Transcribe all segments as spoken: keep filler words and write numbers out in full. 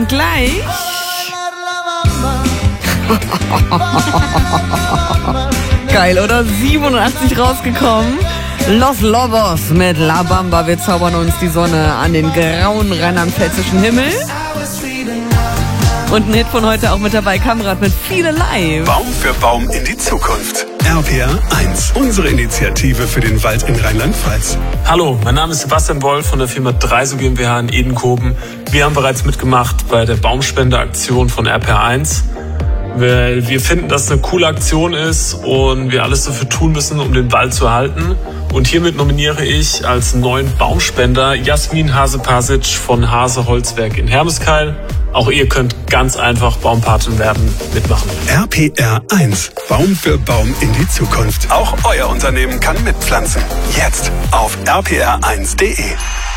gleich. Geil, oder? siebenundachtzig rausgekommen. Los Lobos mit La Bamba. Wir zaubern uns die Sonne an den grauen rheinland-pfälzischen Himmel. Und ein Hit von heute auch mit dabei, Kamerad mit Viele Live. Baum für Baum in die Zukunft. R P R eins, unsere Initiative für den Wald in Rheinland-Pfalz. Hallo, mein Name ist Sebastian Boll von der Firma Dreiso GmbH in Edenkoben. Wir haben bereits mitgemacht bei der Baumspendeaktion von R P R eins. Weil wir finden, dass es eine coole Aktion ist und wir alles dafür tun müssen, um den Wald zu erhalten. Und hiermit nominiere ich als neuen Baumspender Jasmin Hase-Pasic von Hase Holzwerk in Hermeskeil. Auch ihr könnt ganz einfach Baumpatin werden, mitmachen. R P R eins, Baum für Baum in die Zukunft. Auch euer Unternehmen kann mitpflanzen. Jetzt auf r p r eins punkt d e.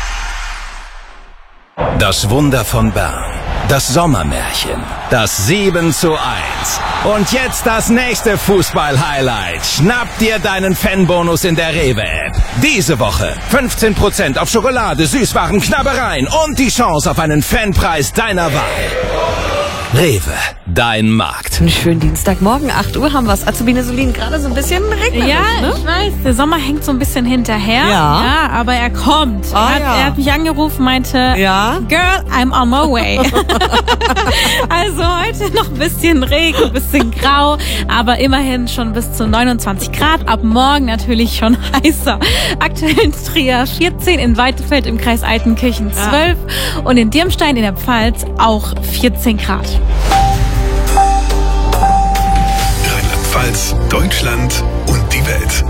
Das Wunder von Bern. Das Sommermärchen. Das sieben zu eins. Und jetzt das nächste Fußball-Highlight. Schnapp dir deinen Fanbonus in der Rewe-App. Diese Woche fünfzehn Prozent auf Schokolade, Süßwaren, Knabbereien und die Chance auf einen Fanpreis deiner Wahl. Rewe, dein Markt. Einen schönen Dienstagmorgen, acht Uhr haben wir es. Azubine Solin, gerade so ein bisschen regnerisch, Ja, ne? ich weiß, der Sommer hängt so ein bisschen hinterher. Ja. ja aber er kommt. Ah, er, hat, ja. er hat mich angerufen, meinte, Ja. Girl, I'm on my way. Also heute noch ein bisschen Regen, ein bisschen grau, aber immerhin schon bis zu neunundzwanzig Grad. Ab morgen natürlich schon heißer. Aktuell in Trier vierzehn, in Weidefeld im Kreis Altenkirchen zwölf und in Dirmstein in der Pfalz auch vierzehn Grad. Rheinland-Pfalz, Deutschland und die Welt.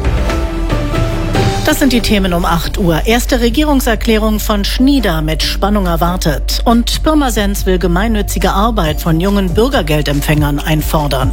Das sind die Themen um acht Uhr. Erste Regierungserklärung von Schnieder mit Spannung erwartet. Und Pirmasens will gemeinnützige Arbeit von jungen Bürgergeldempfängern einfordern.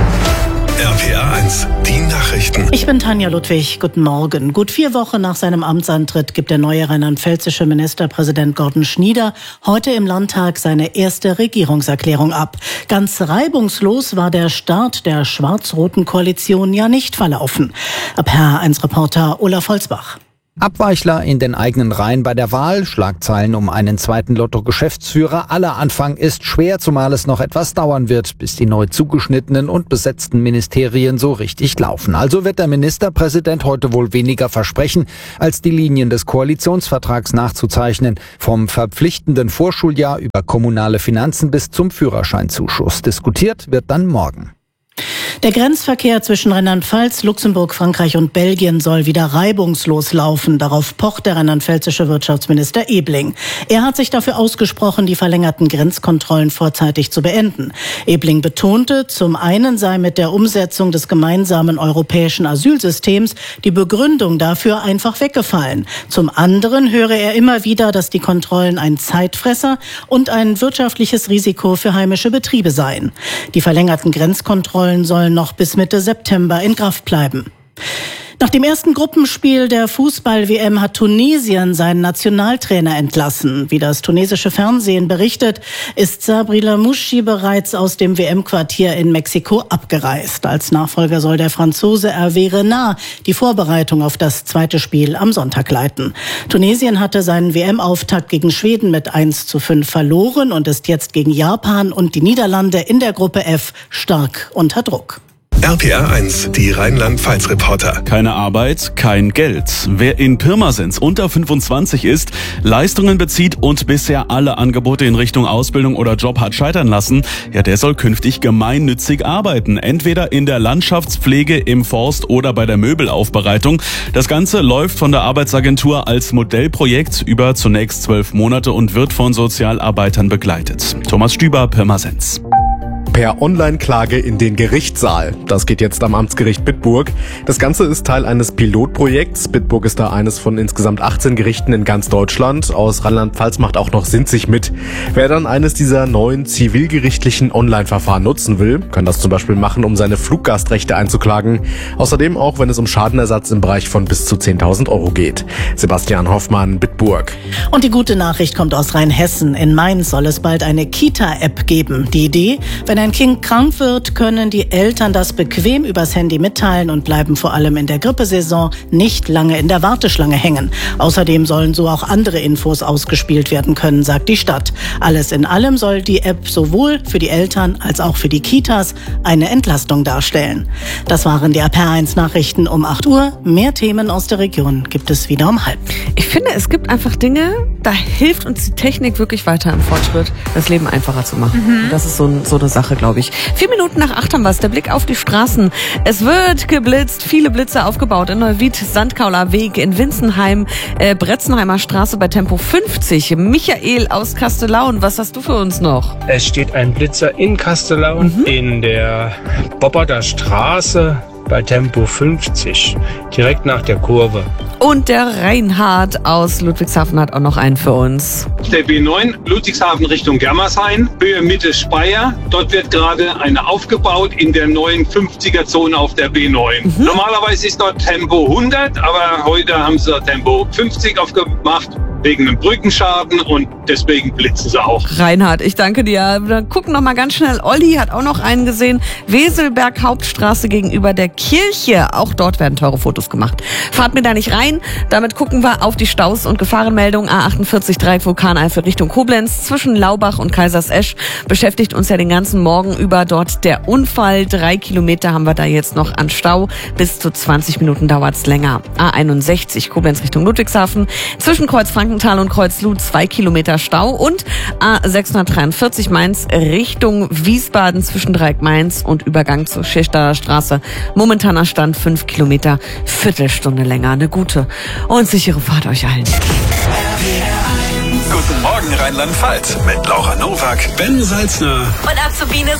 R P R eins, die Nachrichten. Ich bin Tanja Ludwig. Guten Morgen. Gut vier Wochen nach seinem Amtsantritt gibt der neue rheinland-pfälzische Ministerpräsident Gordon Schnieder heute im Landtag seine erste Regierungserklärung ab. Ganz reibungslos war der Start der schwarz-roten Koalition ja nicht verlaufen. Ab R eins Reporter Olaf Holzbach. Abweichler in den eigenen Reihen bei der Wahl, Schlagzeilen um einen zweiten Lotto-Geschäftsführer. Aller Anfang ist schwer, zumal es noch etwas dauern wird, bis die neu zugeschnittenen und besetzten Ministerien so richtig laufen. Also wird der Ministerpräsident heute wohl weniger versprechen, als die Linien des Koalitionsvertrags nachzuzeichnen. Vom verpflichtenden Vorschuljahr über kommunale Finanzen bis zum Führerscheinzuschuss. Diskutiert wird dann morgen. Der Grenzverkehr zwischen Rheinland-Pfalz, Luxemburg, Frankreich und Belgien soll wieder reibungslos laufen. Darauf pocht der rheinland-pfälzische Wirtschaftsminister Ebling. Er hat sich dafür ausgesprochen, die verlängerten Grenzkontrollen vorzeitig zu beenden. Ebling betonte, zum einen sei mit der Umsetzung des gemeinsamen europäischen Asylsystems die Begründung dafür einfach weggefallen. Zum anderen höre er immer wieder, dass die Kontrollen ein Zeitfresser und ein wirtschaftliches Risiko für heimische Betriebe seien. Die verlängerten Grenzkontrollen sollen noch bis Mitte September in Kraft bleiben. Nach dem ersten Gruppenspiel der Fußball-W M hat Tunesien seinen Nationaltrainer entlassen. Wie das tunesische Fernsehen berichtet, ist Sabri Lamouchi bereits aus dem W M-Quartier in Mexiko abgereist. Als Nachfolger soll der Franzose Hervé Renard die Vorbereitung auf das zweite Spiel am Sonntag leiten. Tunesien hatte seinen W M-Auftakt gegen Schweden mit eins zu fünf verloren und ist jetzt gegen Japan und die Niederlande in der Gruppe F stark unter Druck. R P R eins, die Rheinland-Pfalz-Reporter. Keine Arbeit, kein Geld. Wer in Pirmasens unter fünfundzwanzig ist, Leistungen bezieht und bisher alle Angebote in Richtung Ausbildung oder Job hat scheitern lassen, ja, der soll künftig gemeinnützig arbeiten. Entweder in der Landschaftspflege, im Forst oder bei der Möbelaufbereitung. Das Ganze läuft von der Arbeitsagentur als Modellprojekt über zunächst zwölf Monate und wird von Sozialarbeitern begleitet. Thomas Stüber, Pirmasens. Per Online-Klage in den Gerichtssaal. Das geht jetzt am Amtsgericht Bitburg. Das Ganze ist Teil eines Pilotprojekts. Bitburg ist da eines von insgesamt achtzehn Gerichten in ganz Deutschland. Aus Rheinland-Pfalz macht auch noch Sinzig mit. Wer dann eines dieser neuen zivilgerichtlichen Online-Verfahren nutzen will, kann das zum Beispiel machen, um seine Fluggastrechte einzuklagen. Außerdem auch, wenn es um Schadenersatz im Bereich von bis zu zehntausend Euro geht. Sebastian Hoffmann, Bitburg. Und die gute Nachricht kommt aus Rheinhessen. In Mainz soll es bald eine Kita-App geben. Die Idee, wenn ein Kind krank wird, können die Eltern das bequem übers Handy mitteilen und bleiben vor allem in der Grippesaison nicht lange in der Warteschlange hängen. Außerdem sollen so auch andere Infos ausgespielt werden können, sagt die Stadt. Alles in allem soll die App sowohl für die Eltern als auch für die Kitas eine Entlastung darstellen. Das waren die R P R eins Nachrichten um acht Uhr. Mehr Themen aus der Region gibt es wieder um halb. Ich finde, es gibt einfach Dinge, da hilft uns die Technik wirklich weiter im Fortschritt, das Leben einfacher zu machen. Mhm. Das ist so, so eine Sache, glaube ich. Vier Minuten nach acht haben wir es. Der Blick auf die Straßen. Es wird geblitzt, viele Blitze aufgebaut in Neuwied, Sandkauler Weg, in Winzenheim, äh, Bretzenheimer Straße bei Tempo fünfzig. Michael aus Kastellaun, was hast du für uns noch? Es steht ein Blitzer in Kastellaun, mhm. in der Bobberter Straße bei Tempo fünfzig, direkt nach der Kurve. Und der Reinhard aus Ludwigshafen hat auch noch einen für uns. Der B neun, Ludwigshafen Richtung Germershain, Höhe Mitte Speyer. Dort wird gerade eine aufgebaut in der neuen fünfziger-Zone auf der B neun. Mhm. Normalerweise ist dort Tempo hundert, aber heute haben sie Tempo fünfzig aufgemacht. Wegen einem Brückenschaden und deswegen blitzen sie auch. Reinhard, ich danke dir. Dann gucken noch mal ganz schnell. Olli hat auch noch einen gesehen. Weselberg Hauptstraße gegenüber der Kirche. Auch dort werden teure Fotos gemacht. Fahrt mir da nicht rein. Damit gucken wir auf die Staus und Gefahrenmeldung. A achtundvierzig Dreieck Vulkaneifel Richtung Koblenz. Zwischen Laubach und Kaisersesch beschäftigt uns ja den ganzen Morgen über dort der Unfall. Drei Kilometer haben wir da jetzt noch an Stau. Bis zu zwanzig Minuten dauert's länger. A einundsechzig Koblenz Richtung Ludwigshafen. Zwischen Kreuz Frankenthal und Kreuzlud zwei Kilometer Stau und A sechshundertdreiundvierzig Mainz Richtung Wiesbaden zwischen Dreieck Mainz und Übergang zur Schächtaler Straße. Momentaner Stand fünf Kilometer, Viertelstunde länger. Eine gute und sichere Fahrt euch allen. Guten Morgen Rheinland-Pfalz mit Laura Nowak, Ben Salzner und Azubine